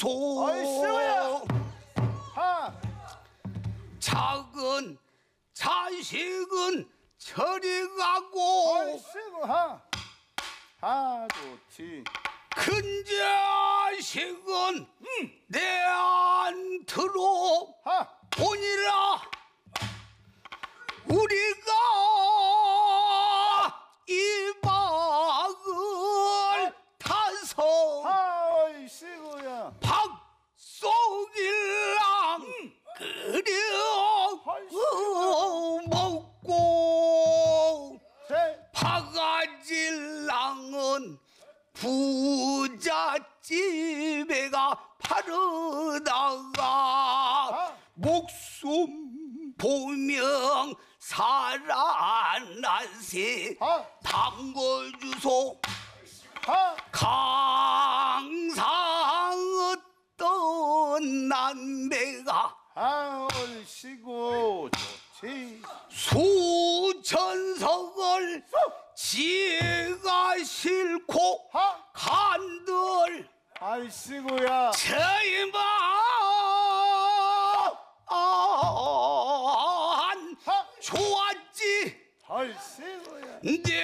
주소. 아이씨야. 하. 작은 자식은 저리 가고 아이씨고 하. 하 좋지. 큰 자식은 내한테로 하. 오니라. 우리가 이 박을 타서 아이씨고야. 박속일랑 끓여 먹고 바가지랑은 부잣집에 가 팔으다가 목숨 보명 살아나세 담궈주소. 강상 어떤 남매가 아이씨고 좋지. 수천석을 지가 싣고 간들 아이씨고야. 저희만 좋았지. 아이씨고야. 내